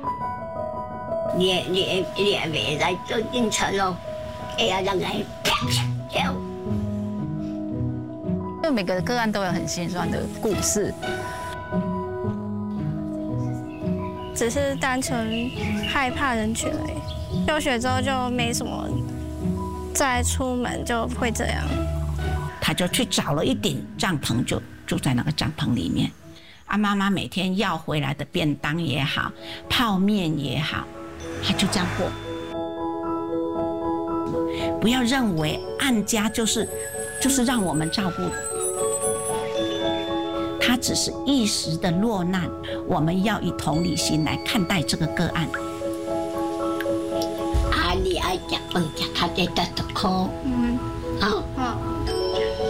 你也袂来做警察咯，让人来啪跳。 就每个个案都有很心酸的故事， 只是单纯害怕人群而已。休学之后就没什么，再出门就会这样。 他就去找了一顶帐篷，就住在那个帐篷里面。妈妈每天要回来的便当也好，泡面也好，他就这样过。不要认为案家就是让我们照顾的，他只是一时的落难，我们要以同理心来看待这个个案。 你爱吃饭吃较得就苦。